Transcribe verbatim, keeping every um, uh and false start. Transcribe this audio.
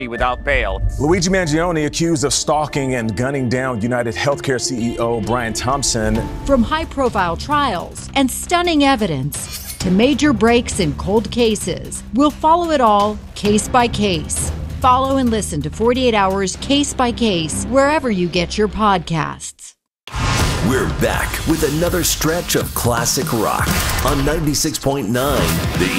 without bail. Luigi Mangione accused of stalking and gunning down United Healthcare C E O Brian Thompson. From high-profile trials and stunning evidence to major breaks in cold cases, we'll follow it all case by case. Follow and listen to forty-eight hours Case by Case wherever you get your podcasts. We're back with another stretch of classic rock on ninety-six point nine The